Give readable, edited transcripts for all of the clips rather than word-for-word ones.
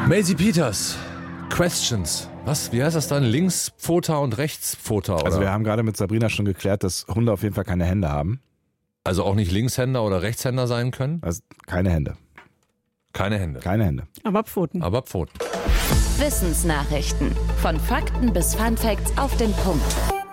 Maisie Peters, Questions. Was? Wie heißt das dann? Linkspfoter und Rechtspfoter, oder? Also wir haben gerade mit Sabrina schon geklärt, dass Hunde auf jeden Fall keine Hände haben. Also auch nicht Linkshänder oder Rechtshänder sein können? Also keine Hände. Keine Hände. Keine Hände. Aber Pfoten. Aber Pfoten. Wissensnachrichten. Von Fakten bis Funfacts auf den Punkt.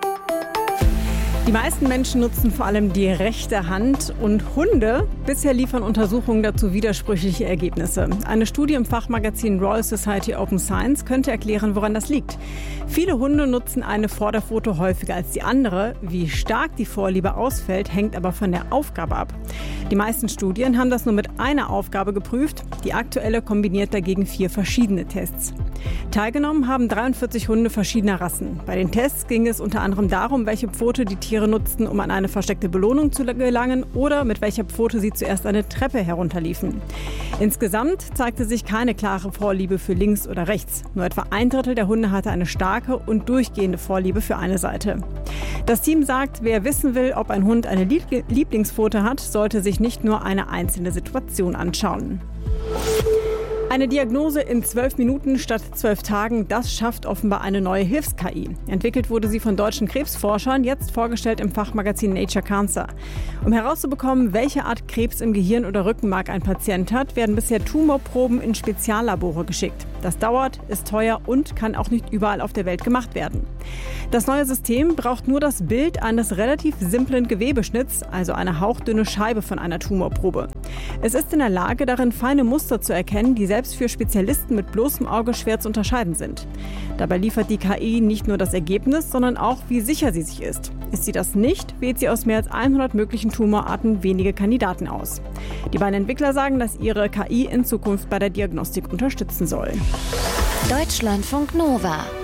Die meisten Menschen nutzen vor allem die rechte Hand und Hunde. Bisher liefern Untersuchungen dazu widersprüchliche Ergebnisse. Eine Studie im Fachmagazin Royal Society Open Science könnte erklären, woran das liegt. Viele Hunde nutzen eine Vorderpfote häufiger als die andere. Wie stark die Vorliebe ausfällt, hängt aber von der Aufgabe ab. Die meisten Studien haben das nur mit einer Aufgabe geprüft. Die aktuelle kombiniert dagegen 4 verschiedene Tests. Teilgenommen haben 43 Hunde verschiedener Rassen. Bei den Tests ging es unter anderem darum, welche Pfote die Tiere nutzten, um an eine versteckte Belohnung zu gelangen oder mit welcher Pfote sie zuerst eine Treppe herunterliefen. Insgesamt zeigte sich keine klare Vorliebe für links oder rechts. Nur etwa 1/3 der Hunde hatte eine starke und durchgehende Vorliebe für eine Seite. Das Team sagt, wer wissen will, ob ein Hund eine Lieblingspfote hat, sollte sich nicht nur eine einzelne Situation anschauen. Eine Diagnose in 12 Minuten statt 12 Tagen, das schafft offenbar eine neue Hilfs-KI. Entwickelt wurde sie von deutschen Krebsforschern, jetzt vorgestellt im Fachmagazin Nature Cancer. Um herauszubekommen, welche Art Krebs im Gehirn oder Rückenmark ein Patient hat, werden bisher Tumorproben in Speziallabore geschickt. Das dauert, ist teuer und kann auch nicht überall auf der Welt gemacht werden. Das neue System braucht nur das Bild eines relativ simplen Gewebeschnitts, also eine hauchdünne Scheibe von einer Tumorprobe. Es ist in der Lage, darin feine Muster zu erkennen, die selbst für Spezialisten mit bloßem Auge schwer zu unterscheiden sind. Dabei liefert die KI nicht nur das Ergebnis, sondern auch, wie sicher sie sich ist. Ist sie das nicht, wählt sie aus mehr als 100 möglichen Tumorarten wenige Kandidaten aus. Die beiden Entwickler sagen, dass ihre KI in Zukunft bei der Diagnostik unterstützen soll. Deutschlandfunk Nova